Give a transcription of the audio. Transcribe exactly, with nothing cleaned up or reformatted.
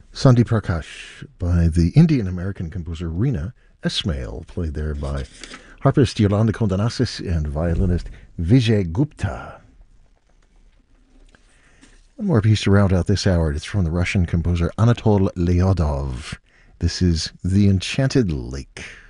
Sandhi Prakash by the Indian-American composer Rina Esmail, played there by harpist Yolanda Kondanasis and violinist Vijay Gupta. One more piece to round out this hour. It's from the Russian composer Anatol Lyodov. This is The Enchanted Lake.